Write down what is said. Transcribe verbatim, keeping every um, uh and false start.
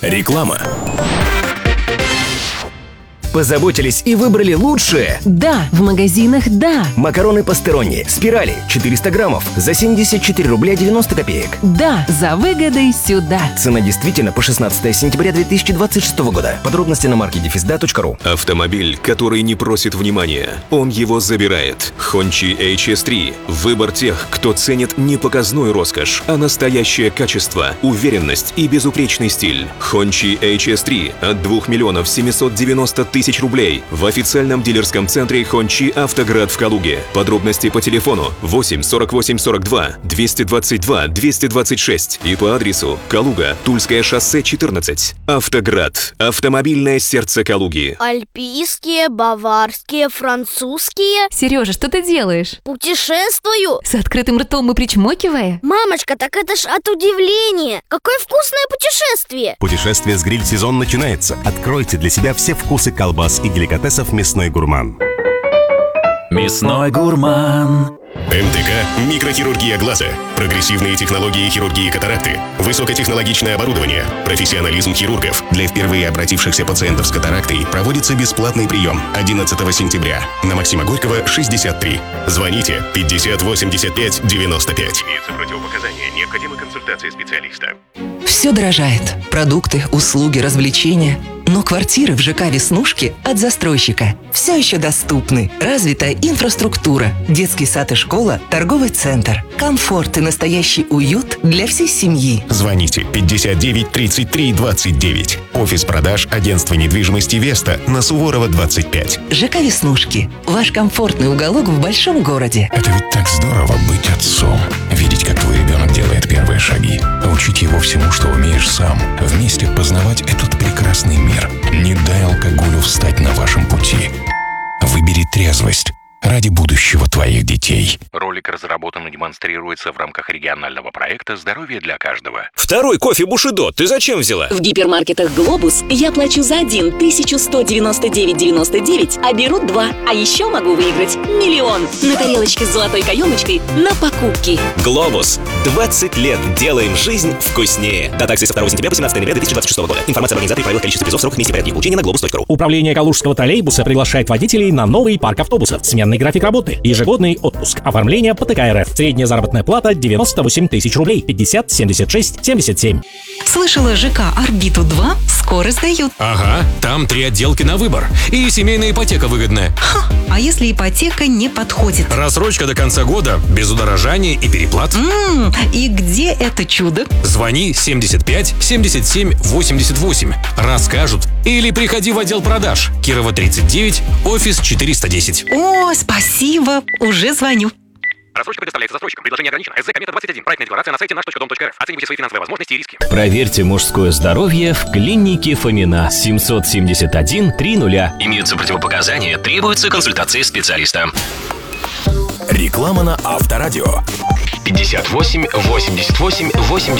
Реклама. Позаботились и выбрали лучшее? Да, в магазинах «Да». Макароны пастеронни, спирали, четыреста граммов, за семьдесят четыре рубля девяносто копеек. Да, за выгодой сюда. Цена действительно по шестнадцатое сентября две тысячи двадцать шестого года. Подробности на маркете дефисда точка ру. Автомобиль, который не просит внимания, он его забирает. Хончи эйч эс три. Выбор тех, кто ценит не показную роскошь, а настоящее качество, уверенность и безупречный стиль. Хончи эйч эс три от двух миллионов семисот девяноста тысяч рублей в официальном дилерском центре Хончи Автоград в Калуге. Подробности по телефону восемь сорок восемь сорок два двести двадцать два двести двадцать шесть и по адресу Калуга, Тульское шоссе четырнадцать. Автоград. Автомобильное сердце Калуги. Альпийские, баварские, французские. Сережа, что ты делаешь? Путешествую. С открытым ртом и причмокивая? Мамочка, так это ж от удивления. Какое вкусное путешествие. Путешествие с гриль-сезон начинается. Откройте для себя все вкусы колбас и деликатесов «Мясной гурман». Мясной гурман. эм тэ ка – микрохирургия глаза, прогрессивные технологии хирургии катаракты, высокотехнологичное оборудование, профессионализм хирургов. Для впервые обратившихся пациентов с катарактой проводится бесплатный прием одиннадцатого сентября на Максима Горького, шестьдесят три. Звоните пятьдесят восемьдесят пять девяносто пять. Имеются противопоказания, необходима консультация специалиста. Все дорожает. Продукты, услуги, развлечения. Но квартиры в ЖК «Веснушки» от застройщика все еще доступны. Развитая инфраструктура, детский сад и школа, торговый центр. Комфорт и настоящий уют для всей семьи. Звоните пятьдесят девять тридцать три двадцать девять. Офис продаж агентства недвижимости «Веста» на Суворова, двадцать пять. ЖК «Веснушки» – ваш комфортный уголок в большом городе. Это ведь так здорово быть отцом. Видеть, как твой ребенок делает первые шаги. Учить его всему, что умеешь сам. Вместе познавать этот прекрасный мир. Не дай алкоголю встать на вашем пути. Выбери трезвость ради будущего твоих детей. Ролик разработан и демонстрируется в рамках регионального проекта «Здоровье для каждого». Второй кофе Бушидо ты зачем взяла? В гипермаркетах «Глобус» я плачу за один тысячу сто девяносто девять девяносто девять, а беру два. А еще могу выиграть миллион на тарелочке с золотой каемочкой на покупки. Глобус. двадцать лет делаем жизнь вкуснее. Дата акции со второго сентября по семнадцатое ноября две тысячи двадцать шестого года. Информация об организаторе, правила, количество призов, срок, месте порядке получения на глобус точка ру. Управление Калужского троллейбуса приглашает водителей на новый парк автобусов. Сменный график работы, ежегодный отпуск, оформление по тэ ка эр эф. Средняя заработная плата девяносто восемь тысяч рублей, пятьдесят семьдесят шесть семьдесят семь. Слышала, ЖК «Орбиту два» скоро сдают. Ага, там три отделки на выбор. И семейная ипотека выгодная. Ха, а если ипотека не подходит? Рассрочка до конца года, без удорожания и переплат. М-м, и где это чудо? Звони семьдесят пять семьдесят семь восемьдесят восемь. Расскажут. Или приходи в отдел продаж. Кирова, тридцать девять, офис четыреста десять. О, спасибо, уже звоню. Рассрочка предоставляется застройщикам. Предложение ограничено. СЗ Комета двадцать один. Проектная декларация на сайте наш точка дом точка эр эф. Оценивайте свои финансовые возможности и риски. Проверьте мужское здоровье в клинике Фомина. семьсот семьдесят один триста. Имеются противопоказания, требуется консультация специалиста. Реклама на Авторадио. пятьдесят восемь восемьдесят восемь восемьдесят